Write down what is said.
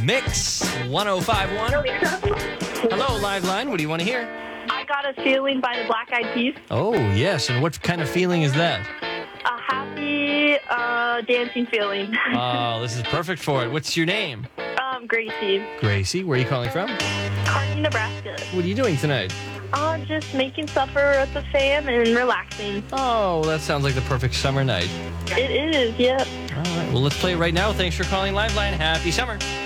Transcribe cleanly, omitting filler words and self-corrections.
Mix 1051. Hello, Live Line. What do you want to hear? I Got a Feeling by the Black Eyed Peas. Oh, yes. And what kind of feeling is that? A happy, dancing feeling. Oh, this is perfect for it. What's your name? Gracie. Gracie. Where are you calling from? Kearney, Nebraska. What are you doing tonight? Just making supper with the fam and relaxing. Oh, that sounds like the perfect summer night. It is, yep. All right. Well, let's play it right now. Thanks for calling Live Line. Happy summer.